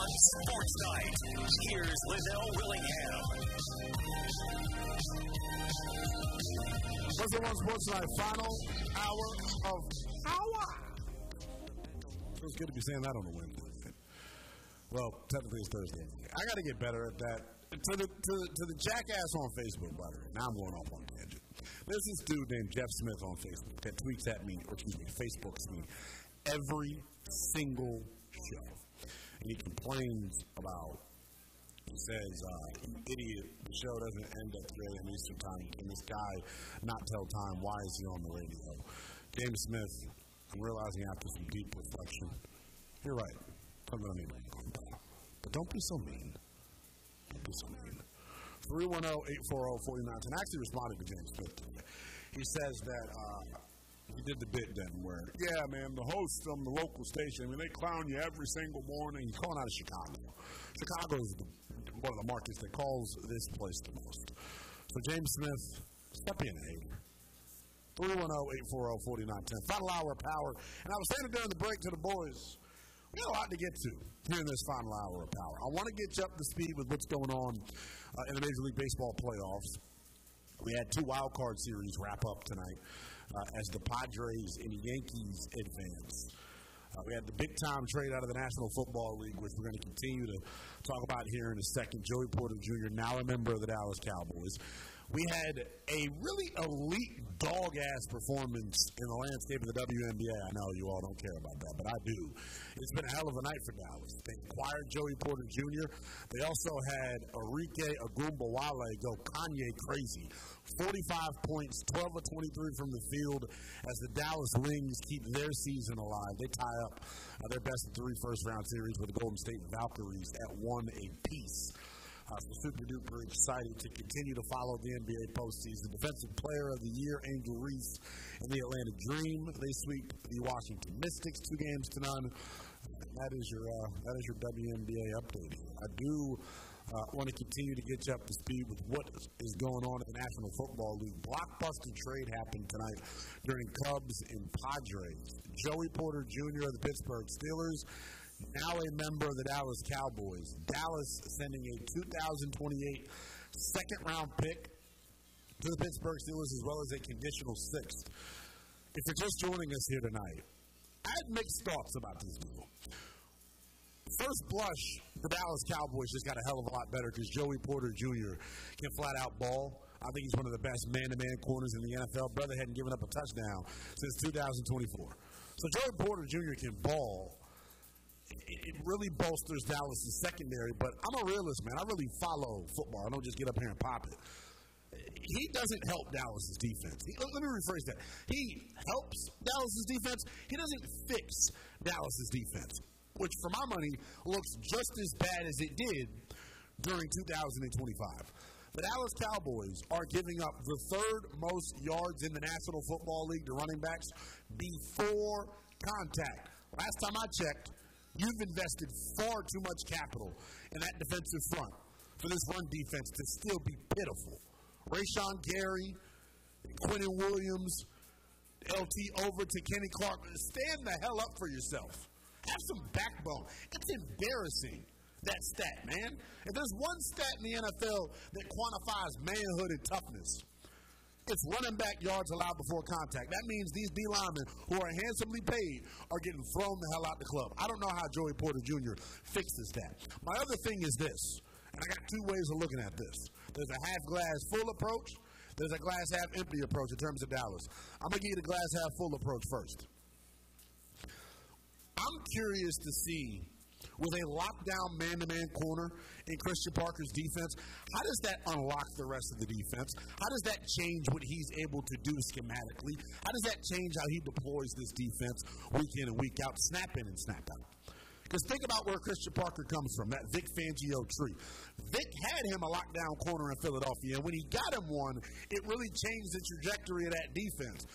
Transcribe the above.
on Sports Night. Here's Liddell Willingham. What's the one Sports Night? Final hour of hour. Feels good to be saying that on a Wednesday. Well, technically it's Thursday. I got to get better at that. To the jackass on Facebook, by the way. Now I'm going off on a tangent. There's this dude named Jeff Smith on Facebook that tweets at me, or excuse me, Facebooks me every single show. And he complains about, he says, you idiot, the show doesn't end at 3 a.m. Eastern time. Can this guy not tell time? Why is he on the radio? James Smith, I'm realizing after some deep reflection, you're right. I'm going to need but don't be so mean. Don't be so mean. 310-840-4910. I actually responded to James Smith today. He says that he did the bit then where, yeah, man, the host from the local station, I mean, they clown you every single morning. He's calling out of Chicago. Chicago's one of the markets that calls this place the most. So James Smith, stop being a hater. 310-840-4910. Final hour of power. And I was saying it during the break to the boys, we got a lot to get to here in this final hour of power. I want to get you up to speed with what's going on in the Major League Baseball playoffs. We had 2 wild card series wrap up tonight as the Padres and Yankees advance. We had the big-time trade out of the National Football League, which we're going to continue to talk about here in a second. Joey Porter Jr., now a member of the Dallas Cowboys. We had a really elite dog-ass performance in the landscape of the WNBA. I know you all don't care about that, but I do. It's been a hell of a night for Dallas. They acquired Joey Porter Jr. They also had Arike Ogunbowale go Kanye crazy. 45 points, 12 of 23 from the field as the Dallas Wings keep their season alive. They tie up their best of 3 first-round series with the Golden State Valkyries at 1 apiece. So super duper excited to continue to follow the NBA postseason. Defensive Player of the Year, Angel Reese, and the Atlanta Dream. They sweep the Washington Mystics 2-0. That is your WNBA update. I do want to continue to get you up to speed with what is going on in the National Football League. Blockbuster trade happened tonight during Cubs and Padres. Joey Porter Jr. of the Pittsburgh Steelers, now a member of the Dallas Cowboys. Dallas sending a 2028 second-round pick to the Pittsburgh Steelers as well as a conditional 6th. If you're just joining us here tonight, I had mixed thoughts about this deal. First blush, the Dallas Cowboys just got a hell of a lot better because Joey Porter Jr. can flat-out ball. I think he's one of the best man-to-man corners in the NFL. Brother hadn't given up a touchdown since 2024. So Joey Porter Jr. can ball. It really bolsters Dallas' secondary, but I'm a realist, man. I really follow football. I don't just get up here and pop it. He doesn't help Dallas' defense. Let me rephrase that. He helps Dallas' defense. He doesn't fix Dallas' defense, which for my money looks just as bad as it did during 2025. The Dallas Cowboys are giving up the 3rd most yards in the National Football League to running backs before contact. Last time I checked, you've invested far too much capital in that defensive front for this run defense to still be pitiful. Rashawn Gary, Quinnen Williams, LT over to Kenny Clark. Stand the hell up for yourself. Have some backbone. It's embarrassing, that stat, man. If there's one stat in the NFL that quantifies manhood and toughness, it's running back yards allowed before contact. That means these D linemen who are handsomely paid are getting thrown the hell out the club. I don't know how Joey Porter Jr. fixes that. My other thing is this, and I got 2 ways of looking at this. There's a half glass full approach. There's a glass half empty approach in terms of Dallas. I'm going to give you the glass half full approach first. I'm curious to see, with a lockdown man-to-man corner in Christian Parker's defense, how does that unlock the rest of the defense? How does that change what he's able to do schematically? How does that change how he deploys this defense week in and week out, snap in and snap out? Because think about where Christian Parker comes from, that Vic Fangio tree. Vic had him a lockdown corner in Philadelphia, and when he got him one, it really changed the trajectory of that defense.